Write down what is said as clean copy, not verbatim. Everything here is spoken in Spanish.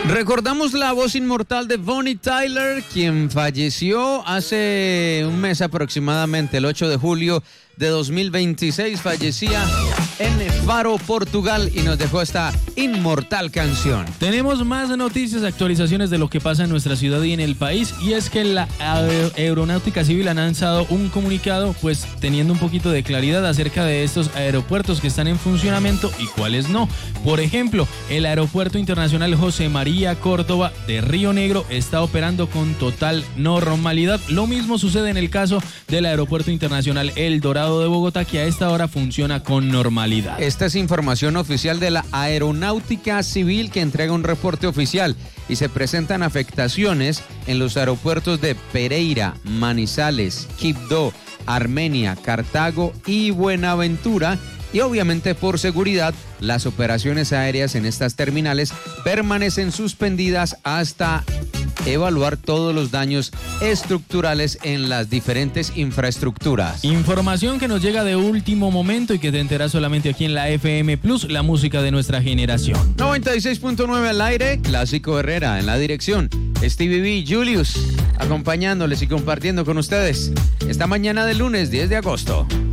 Recordamos la voz inmortal de Bonnie Tyler, quien falleció hace un mes aproximadamente, el 8 de julio de 2026, fallecía en Faro, Portugal, y nos dejó esta inmortal canción. Tenemos más noticias, actualizaciones de lo que pasa en nuestra ciudad y en el país, y es que la Aeronáutica Civil ha lanzado un comunicado, pues teniendo un poquito de claridad acerca de estos aeropuertos que están en funcionamiento y cuáles no. Por ejemplo, el Aeropuerto Internacional José María Córdoba de Río Negro está operando con total normalidad. Lo mismo sucede en el caso del Aeropuerto Internacional El Dorado de Bogotá, que a esta hora funciona con normalidad. Esta es información oficial de la Aeronáutica Civil, que entrega un reporte oficial, y se presentan afectaciones en los aeropuertos de Pereira, Manizales, Quibdó, Armenia, Cartago y Buenaventura. Y obviamente, por seguridad, las operaciones aéreas en estas terminales permanecen suspendidas hasta evaluar todos los daños estructurales en las diferentes infraestructuras. Información que nos llega de último momento y que te enteras solamente aquí en la FM Plus, la música de nuestra generación. 96.9 al aire, Clásico Herrera en la dirección, Stevie B, Julius, acompañándoles y compartiendo con ustedes esta mañana de lunes 10 de agosto.